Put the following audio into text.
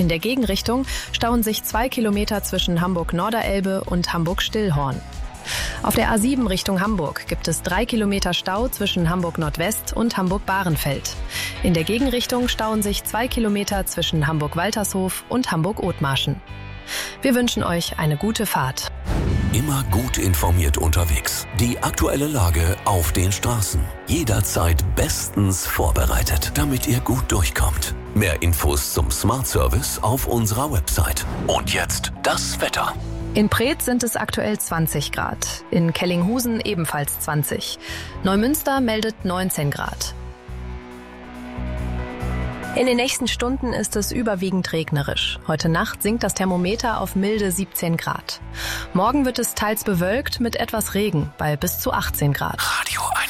In der Gegenrichtung stauen sich 2 Kilometer zwischen Hamburg-Norderelbe und Hamburg-Stillhorn. Auf der A7 Richtung Hamburg gibt es 3 Kilometer Stau zwischen Hamburg-Nordwest und Hamburg-Bahrenfeld. In der Gegenrichtung stauen sich 2 Kilometer zwischen Hamburg-Waltershof und Hamburg-Othmarschen. Wir wünschen euch eine gute Fahrt. Immer gut informiert unterwegs. Die aktuelle Lage auf den Straßen. Jederzeit bestens vorbereitet, damit ihr gut durchkommt. Mehr Infos zum Smart Service auf unserer Website. Und jetzt das Wetter. In Preetz sind es aktuell 20 Grad, in Kellinghusen ebenfalls 20. Neumünster meldet 19 Grad. In den nächsten Stunden ist es überwiegend regnerisch. Heute Nacht sinkt das Thermometer auf milde 17 Grad. Morgen wird es teils bewölkt mit etwas Regen bei bis zu 18 Grad. Radio